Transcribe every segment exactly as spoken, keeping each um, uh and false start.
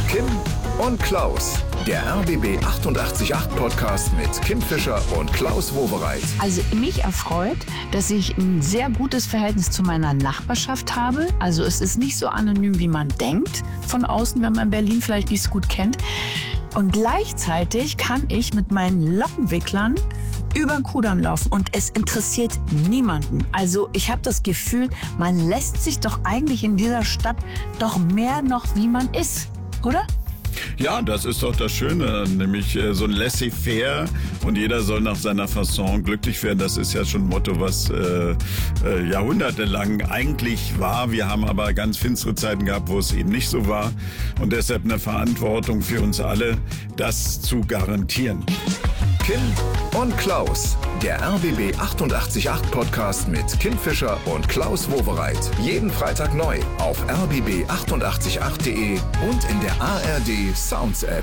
Kim und Klaus, der R B B achtundachtzig Komma acht Podcast mit Kim Fischer und Klaus Wowereit. Also mich erfreut, dass ich ein sehr gutes Verhältnis zu meiner Nachbarschaft habe. Also es ist nicht so anonym, wie man denkt von außen, wenn man Berlin vielleicht nicht so gut kennt. Und gleichzeitig kann ich mit meinen Lockenwicklern über den Kudamm laufen und es interessiert niemanden. Also ich habe das Gefühl, man lässt sich doch eigentlich in dieser Stadt doch mehr noch, wie man ist, oder? Ja, das ist doch das Schöne, nämlich äh, so ein laissez-faire und jeder soll nach seiner Fasson glücklich werden. Das ist ja schon ein Motto, was äh, äh, jahrhundertelang eigentlich war. Wir haben aber ganz finstere Zeiten gehabt, wo es eben nicht so war und deshalb eine Verantwortung für uns alle, das zu garantieren. Kim und Klaus, der R B B achtundachtzig Komma acht Podcast mit Kim Fischer und Klaus Wowereit. Jeden Freitag neu auf r b b achtundachtzig Komma acht punkt de und in der A R D Sounds App.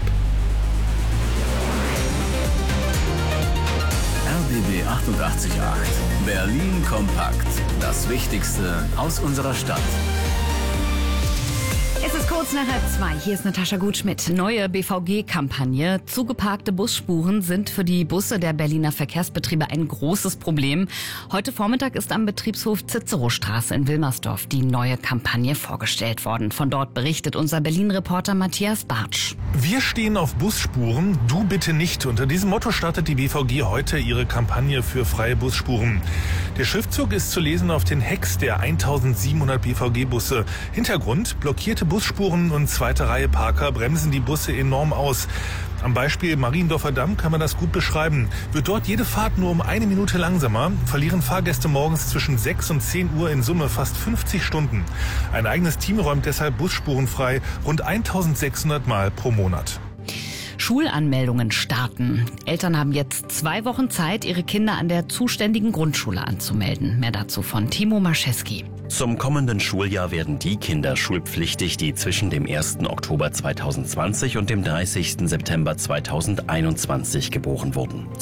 R B B achtundachtzig Komma acht. Berlin kompakt. Das Wichtigste aus unserer Stadt. Es ist kurz nach halb zwei. Hier ist Natascha Gutschmidt. Neue B V G-Kampagne. Zugeparkte Busspuren sind für die Busse der Berliner Verkehrsbetriebe ein großes Problem. Heute Vormittag ist am Betriebshof Cicerostraße in Wilmersdorf die neue Kampagne vorgestellt worden. Von dort berichtet unser Berlin-Reporter Matthias Bartsch. Wir stehen auf Busspuren, du bitte nicht. Unter diesem Motto startet die B V G heute ihre Kampagne für freie Busspuren. Der Schriftzug ist zu lesen auf den Hecks der eintausendsiebenhundert B V G-Busse. Hintergrund: blockierte Busspuren und zweite Reihe Parker bremsen die Busse enorm aus. Am Beispiel Mariendorfer Damm kann man das gut beschreiben. Wird dort jede Fahrt nur um eine Minute langsamer, verlieren Fahrgäste morgens zwischen sechs und zehn Uhr in Summe fast fünfzig Stunden. Ein eigenes Team räumt deshalb Busspuren frei, rund eintausendsechshundert Mal pro Monat. Schulanmeldungen starten. Eltern haben jetzt zwei Wochen Zeit, ihre Kinder an der zuständigen Grundschule anzumelden. Mehr dazu von Timo Marcheski. Zum kommenden Schuljahr werden die Kinder schulpflichtig, die zwischen dem ersten Oktober zweitausendzwanzig und dem dreißigsten September zweitausendeinundzwanzig geboren wurden.